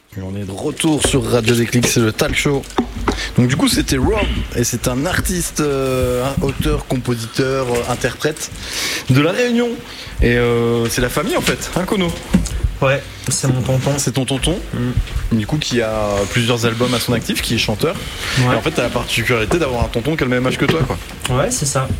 Et on est de retour sur Radio Déclic, c'est le talk show. Donc du coup c'était Rob, et c'est un artiste, auteur, compositeur, interprète de La Réunion. Et c'est la famille en fait, hein Kono? Ouais, c'est mon tonton. C'est ton tonton, du coup qui a plusieurs albums à son actif, qui est chanteur. Ouais. Et en fait t'as la particularité d'avoir un tonton qui a le même âge que toi quoi. Ouais, c'est ça.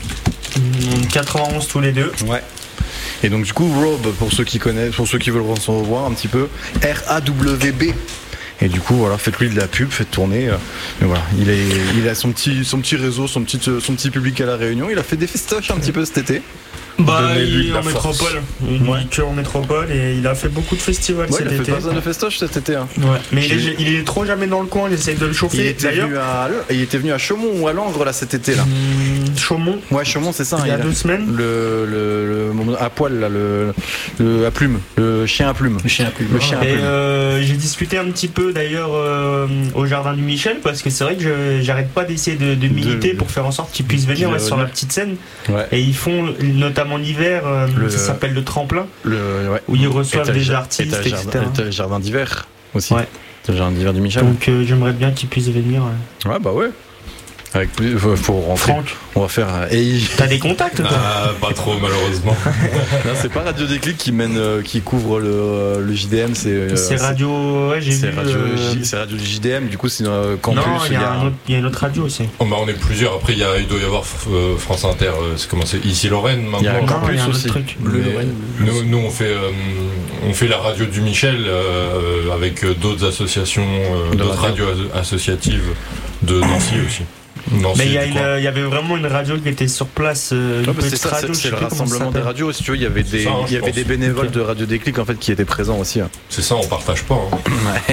91 tous les deux. Ouais. Et donc du coup Rob, pour ceux qui connaissent, pour ceux qui veulent se revoir un petit peu, RAWB. Et du coup voilà, faites-lui de la pub, faites tourner. Mais voilà, il a son petit réseau, son petit public à La Réunion. Il a fait des festoches un petit peu cet été. Bah, Donnez-lui il de est la en force. métropole. Il Ouais. est que en métropole et il a fait beaucoup de festivals Ouais, cet il a fait été. pas mal de festoches cet été. Hein. Ouais, mais il est trop jamais dans le coin, il essaye de le Il chauffer. était, D'ailleurs, il était venu à Chaumont ou à Langres là cet été là. Chaumont, Ouais, Chaumont c'est ça. il y a a 2 semaines. le à poil là, le à plume, le chien à plume. Le chien à plume. Le chien à Et plume. j'ai discuté un petit peu d'ailleurs au jardin du Michel parce que c'est vrai que j'arrête pas d'essayer de militer pour faire en sorte qu'ils puissent venir sur la petite scène. Ouais. Et ils font notamment l'hiver, ça s'appelle le tremplin, Ouais. où ils reçoivent Et t'as des le artistes, et etc. t'as le jardin d'hiver aussi. Ouais. T'as le jardin d'hiver du Michel. Donc j'aimerais bien qu'ils puissent venir. Ouais bah ouais. Avec plus, faut rentrer. Franck, On va faire. t'as des contacts toi? Ah, pas trop malheureusement. Non, c'est pas Radio Déclic qui couvre le JDM, C'est radio, ouais j'ai vu. c'est radio du JDM. Du coup c'est campus. Non, il y a une autre radio aussi. Oh, bah, on est plusieurs. Après, il doit y avoir France Inter. C'est comment c'est ici Lorraine Il y a maintenant. un campus il y a un autre aussi. truc. Mais Lorraine. nous on fait la radio du Michel avec d'autres associations, De d'autres radio. radios associatives de Nancy aussi. Nancy, Mais il du coin. y avait vraiment une radio qui était sur place. Une Ouais, bah, c'est petite ça, radio, je c'est sais le plus comment ça rassemblement des s'appelle. radios. Si tu veux, il y avait C'est ça, hein, je pense. des bénévoles Ok. de Radio Déclic en fait qui étaient présents aussi. Hein. C'est ça, on partage pas. Hein.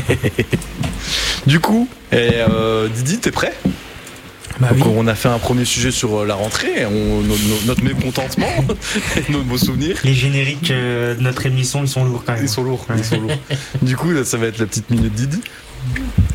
Du coup, Didi, t'es prêt? Bah oui. Donc, on a fait un premier sujet sur la rentrée, notre mécontentement, nos beaux souvenirs. Les génériques de notre émission, ils sont lourds quand même. Ils sont lourds, ils sont lourds. Du coup, là, ça va être la petite minute Didi.